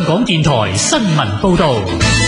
港電台新聞報道。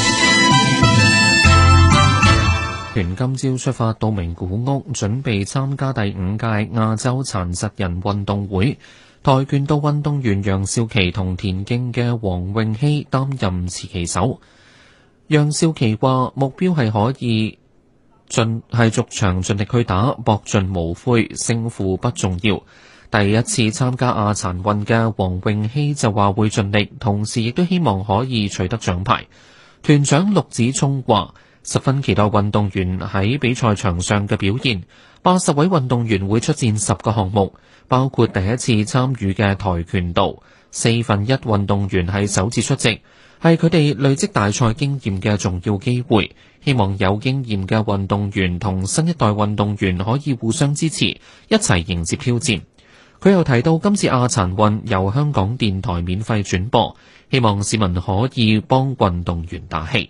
團今朝出發到名古屋，準備參加第5屆亞洲殘疾人運動會。跆拳道運動員楊少琪同田徑嘅黃詠希擔任持旗手。楊少琪話：目標係可以逐場盡力去打，搏盡無悔，勝負不重要。第一次參加亞殘運嘅黃詠希就話會盡力，同時亦都希望可以取得獎牌。團長陸子聰話：十分期待運動員喺比賽場上嘅表現。80位運動員會出戰10個項目，包括第一次參與嘅跆拳道。1/4運動員係首次出席，係佢哋累積大賽經驗嘅重要機會。希望有經驗嘅運動員同新一代運動員可以互相支持，一齊迎接挑戰。佢又提到今次亞殘運由香港電台免費轉播，希望市民可以幫運動員打氣。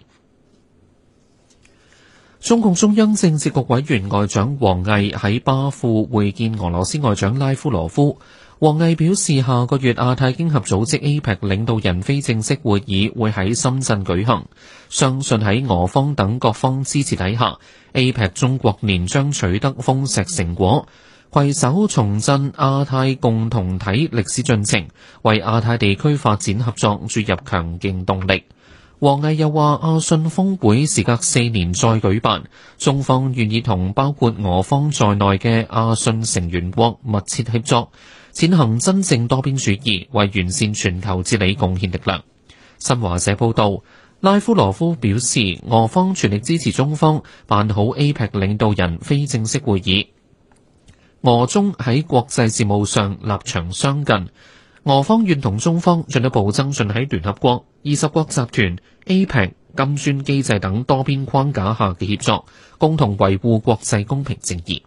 中共中央政治局委員外長王毅喺巴庫會見俄羅斯外長拉夫羅夫。王毅表示，下個月亞太經合組織 APEC 領導人非正式會議會喺深圳舉行，相信喺俄方等各方支持底下， APEC 中國年將取得豐碩成果，攜手重振亞太共同體歷史進程，為亞太地區發展合作注入強勁動力。王毅又話，亞信峰會時隔4年再舉辦，中方願意同包括俄方在內嘅亞信成員國密切協作，踐行真正多邊主義，為完善全球治理貢獻力量。新華社報道，拉夫羅夫表示，俄方全力支持中方辦好 APEC 領導人非正式會議。俄中喺國際事務上立場相近，俄方願同中方進一步增進喺聯合國、20國集團、APEC、金磚機制等多邊框架下嘅協作，共同維護國際公平正義。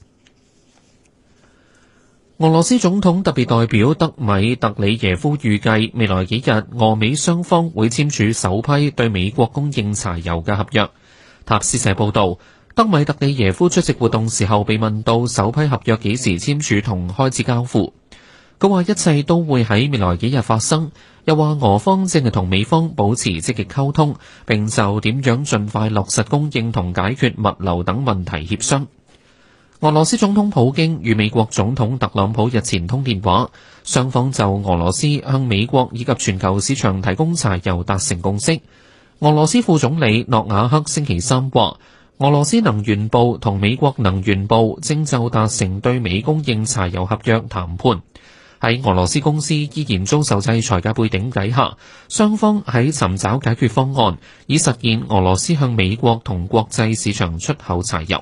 俄羅斯總統特別代表德米特里耶夫預計未來幾日俄美雙方會簽署首批對美國供應柴油嘅合約。塔斯社報道，德米特里耶夫出席活動時候被問到首批合約幾時簽署同開始交付，佢話一切都會喺未來幾日發生，又話俄方正係同美方保持積極溝通，並就點樣盡快落實供應同解決物流等問題協商。俄羅斯總統普京與美國總統特朗普日前通電話，雙方就俄羅斯向美國以及全球市場提供柴油達成共識。俄羅斯副總理諾瓦克星期三話，俄羅斯能源部同美國能源部正就達成對美供應柴油合約談判。喺俄羅斯公司依然遭受制裁嘅背景底下，雙方喺尋找解決方案，以實現俄羅斯向美國同國際市場出口柴油。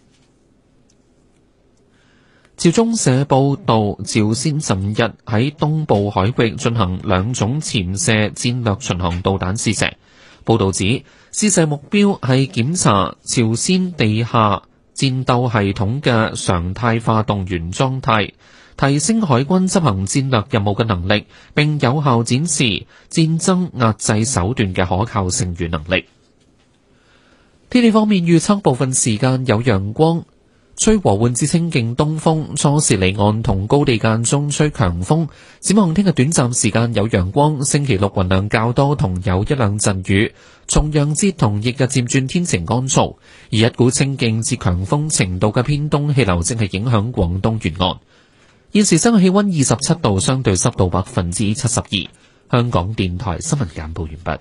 朝中社報道，朝鮮尋日喺東部海域進行2種潛射戰略巡航導彈試射。報道指，試射目標係檢查朝鮮地下戰鬥系統嘅常態化動員狀態，提升海軍執行戰略任務嘅能力，並有效展示戰爭壓制手段嘅可靠性與能力。天氣方面預測，部分時間有陽光，吹和緩至清勁東風，初時離岸同高地間中吹強風。展望聽日短暫時間有陽光，星期六雲量較多同有一兩陣雨。重陽節同翌日漸轉天晴乾燥，而一股清勁至強風程度嘅偏東氣流正係影響廣東沿岸。現時室外氣溫27度，相對濕度72%。香港電台新聞簡報完畢。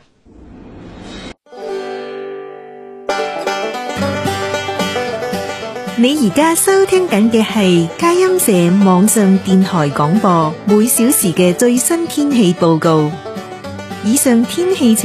你而家收聽緊嘅係佳音社網上電台廣播，每小時嘅最新天氣報告。以上天氣